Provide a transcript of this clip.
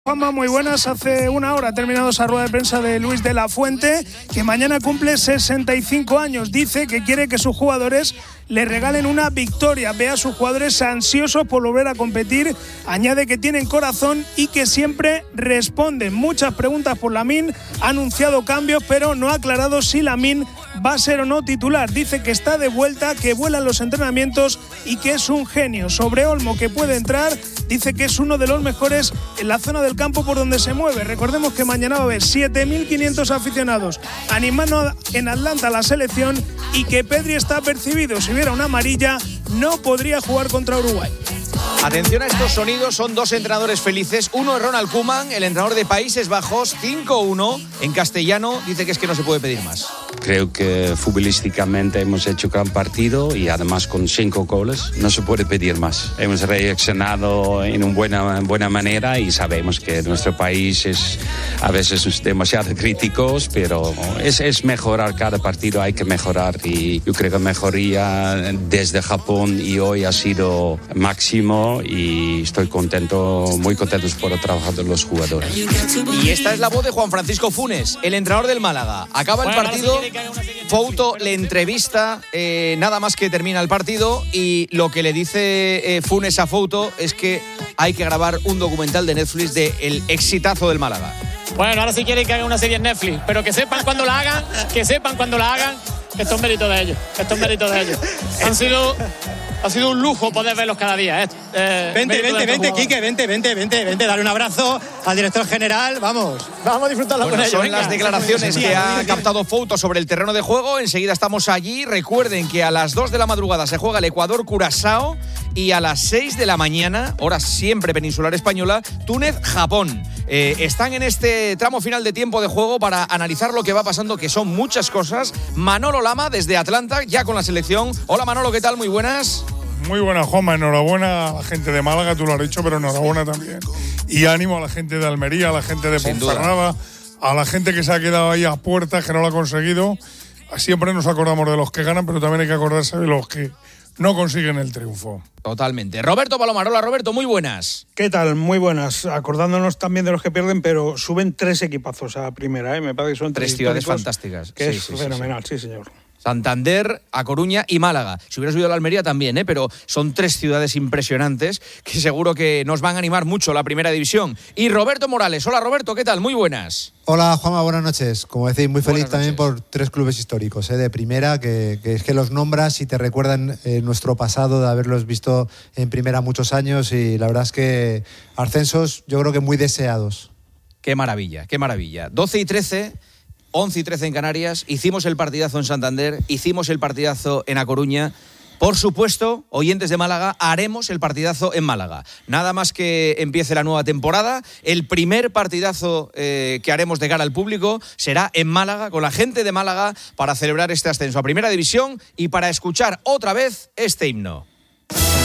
Juanma, muy buenas. Hace una hora ha terminado esa rueda de prensa de Luis de la Fuente, que mañana cumple 65 años. Dice que quiere que sus jugadores le regalen una victoria. Ve a sus jugadores ansiosos por volver a competir. Añade que tienen corazón y que siempre responden. Muchas preguntas por Lamine. Ha anunciado cambios, pero no ha aclarado si Lamine va a ser o no titular. Dice que está de vuelta, que vuela en los entrenamientos y que es un genio. Sobre Olmo, que puede entrar, dice que es uno de los mejores en la zona del campo por donde se mueve. Recordemos que mañana va a haber 7.500 aficionados animando en Atlanta a la selección y que Pedri está apercibido. Si hubiera una amarilla, no podría jugar contra Uruguay. Atención a estos sonidos, son dos entrenadores felices. Uno es Ronald Koeman, el entrenador de Países Bajos, 5-1 en castellano. Dice que es que no se puede pedir más. Creo que futbolísticamente hemos hecho gran partido y además con 5 goles no se puede pedir más. Hemos reaccionado en una buena manera y sabemos que nuestro país es a veces demasiado críticos, pero es mejorar cada partido, hay que mejorar y yo creo que mejoría desde Japón y hoy ha sido máximo y estoy muy contentos por el trabajo de los jugadores. Y esta es la voz de Juan Francisco Funes, el entrenador del Málaga. Acaba el partido, Fouto le entrevista nada más que termina el partido y lo que le dice Funes a Fouto es que hay que grabar un documental de Netflix de el exitazo del Málaga. Bueno, ahora sí quieren que hagan una serie en Netflix, pero que sepan cuando la hagan, que esto es mérito de ellos, Ha sido un lujo poder verlos cada día. Vente, Quique, vente, dale un abrazo al director general, vamos a disfrutarla con ellos. Son las declaraciones que ha captado Fouto sobre el terreno de juego. Enseguida estamos allí. Recuerden que a las 2 de la madrugada se juega el Ecuador-Curazao y a las 6 de la mañana, hora siempre peninsular española, Túnez-Japón. Están en este tramo final de tiempo de juego para analizar lo que va pasando, que son muchas cosas. Manolo Lama desde Atlanta, ya con la selección. Hola Manolo, ¿qué tal? Muy buenas. Muy buena, Juanma. Enhorabuena a la gente de Málaga, tú lo has dicho, pero enhorabuena también. Y ánimo a la gente de Almería, a la gente de Ponferrada, a la gente que se ha quedado ahí a puertas, que no lo ha conseguido. Siempre nos acordamos de los que ganan, pero también hay que acordarse de los que no consiguen el triunfo. Totalmente. Roberto Palomar, hola Roberto, muy buenas. ¿Qué tal? Muy buenas. Acordándonos también de los que pierden, pero suben 3 equipazos a primera, Me parece que son 3 ciudades fantásticas. Que es fenomenal, sí señor. Santander, A Coruña y Málaga. Si hubiera subido a la Almería también, pero son 3 ciudades impresionantes que seguro que nos van a animar mucho la primera división. Y Roberto Morales. Hola Roberto, ¿qué tal? Muy buenas. Hola Juanma, buenas noches. Como decís, muy feliz también por 3 clubes históricos de primera, que es que los nombras y te recuerdan nuestro pasado de haberlos visto en primera muchos años y la verdad es que ascensos yo creo que muy deseados. Qué maravilla, qué maravilla. 12 y 13... 11 y 13 en Canarias, hicimos el partidazo en Santander, hicimos el partidazo en A Coruña. Por supuesto, oyentes de Málaga, haremos el partidazo en Málaga. Nada más que empiece la nueva temporada, el primer partidazo que haremos de cara al público será en Málaga, con la gente de Málaga, para celebrar este ascenso a Primera División y para escuchar otra vez este himno.